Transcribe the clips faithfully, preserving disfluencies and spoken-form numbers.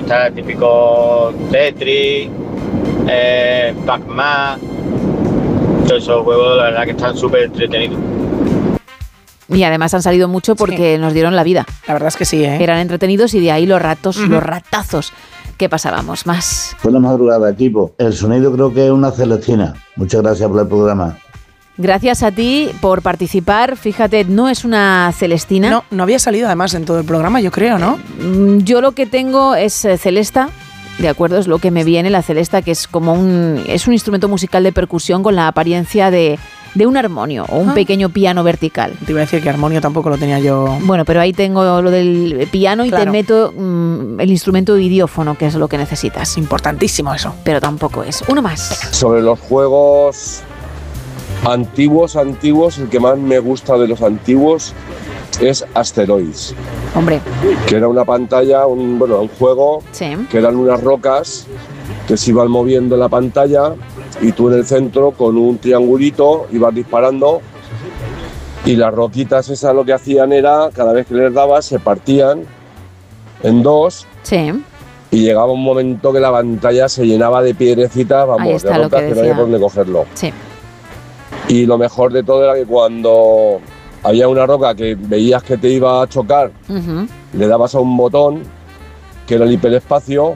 está el típico Tetris, eh, Pac-Man, todos esos juegos la verdad que están súper entretenidos. Y además han salido mucho porque sí. nos dieron la vida. La verdad es que sí, ¿eh? Eran entretenidos y de ahí los ratos, uh-huh. los ratazos que pasábamos. Más. Buenas madrugadas, equipo. El sonido creo que es una celestina. Muchas gracias por el programa. Gracias a ti por participar. Fíjate, no es una celestina. No, no había salido además en todo el programa, yo creo, ¿no? Yo lo que tengo es eh, celesta. De acuerdo, es lo que me viene, la celesta, que es como un es un instrumento musical de percusión con la apariencia de, de un armonio o un ah. pequeño piano vertical. Te iba a decir que armonio tampoco lo tenía yo. Bueno, pero ahí tengo lo del piano y claro. te meto mmm, el instrumento idiófono, que es lo que necesitas. Importantísimo eso. Pero tampoco es. Uno más. Sobre los juegos antiguos, antiguos, el que más me gusta de los antiguos es Asteroids. Hombre. Que era una pantalla, un, bueno, un juego sí. que eran unas rocas que se iban moviendo en la pantalla y tú en el centro con un triangulito ibas disparando y las roquitas esas lo que hacían era, cada vez que les dabas se partían en dos sí. y llegaba un momento que la pantalla se llenaba de piedrecitas, vamos, de rocas que, que no había por dónde cogerlo. Sí. Y lo mejor de todo era que cuando había una roca que veías que te iba a chocar, uh-huh. le dabas a un botón, que era el hiperespacio,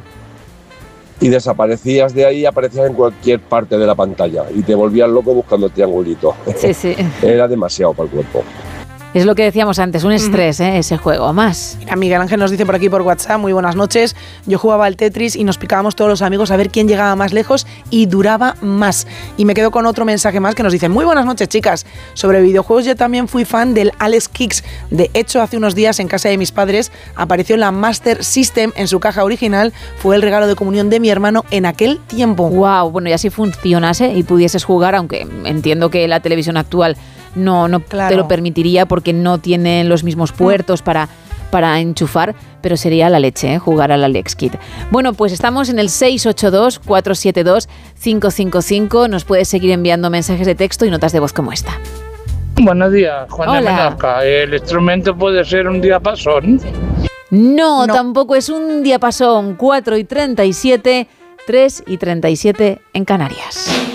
y desaparecías de ahí y aparecías en cualquier parte de la pantalla. Y te volvías loco buscando el triangulito. Sí, sí. Era demasiado para el cuerpo. Es lo que decíamos antes, un estrés, ¿eh? Ese juego, más. Mira, Miguel Ángel nos dice por aquí por WhatsApp, muy buenas noches, yo jugaba al Tetris y nos picábamos todos los amigos a ver quién llegaba más lejos y duraba más. Y me quedo con otro mensaje más que nos dice, muy buenas noches chicas, sobre videojuegos yo también fui fan del Alex Kicks. De hecho, hace unos días en casa de mis padres apareció la Master System en su caja original, fue el regalo de comunión de mi hermano en aquel tiempo. Wow, bueno, y así funcionase y pudieses jugar, aunque entiendo que la televisión actual no, no claro. te lo permitiría porque no tienen los mismos puertos para, para enchufar, pero sería la leche, ¿eh? Jugar al Alex Kid. Bueno, pues estamos en el seis ocho dos, cuatro siete dos, cinco cinco cinco. Nos puedes seguir enviando mensajes de texto y notas de voz como esta. Buenos días, Juan de Menorca. ¿El instrumento puede ser un diapasón? No, no, tampoco es un diapasón. cuatro y treinta y siete, tres y treinta y siete en Canarias.